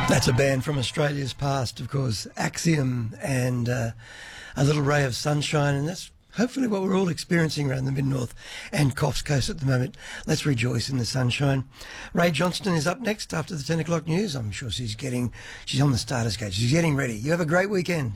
That's a band from Australia's past, of course, Axiom and A Little Ray of Sunshine, and that's hopefully what we're all experiencing around the Mid-North and Coffs Coast at the moment. Let's rejoice in the sunshine. Ray Johnston is up next after the 10 o'clock news. I'm sure she's on the starter's gate. She's getting ready. You have a great weekend.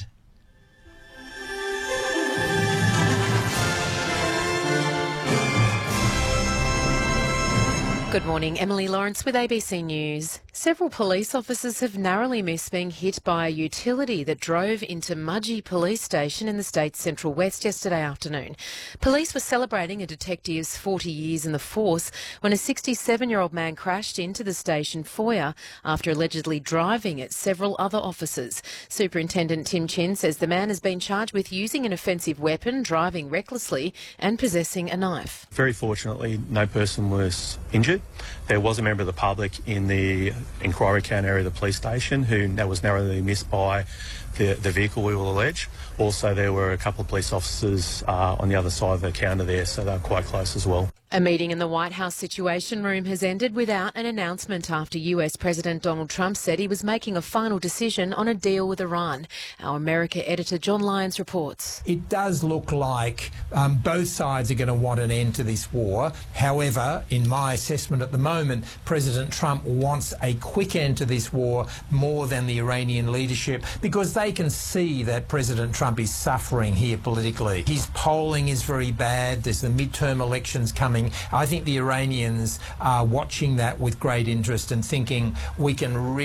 Good morning, Emily Lawrence with ABC News. Several police officers have narrowly missed being hit by a utility that drove into Mudgee Police Station in the state's Central West yesterday afternoon. Police were celebrating a detective's 40 years in the force when a 67-year-old man crashed into the station foyer after allegedly driving at several other officers. Superintendent Tim Chin says the man has been charged with using an offensive weapon, driving recklessly and possessing a knife. Very fortunately, no person was injured. There was a member of the public in the inquiry count area of the police station who was narrowly missed by the vehicle, we will allege. Also, there were a couple of police officers on the other side of the counter there, so they were quite close as well. A meeting in the White House Situation Room has ended without an announcement after US President Donald Trump said he was making a final decision on a deal with Iran. Our America editor John Lyons reports. It does look like both sides are going to want an end to this war. However, in my assessment at the moment, President Trump wants a quick end to this war more than the Iranian leadership because they can see that President Trump is suffering here politically. His polling is very bad. There's the midterm elections coming. I think the Iranians are watching that with great interest and thinking we can really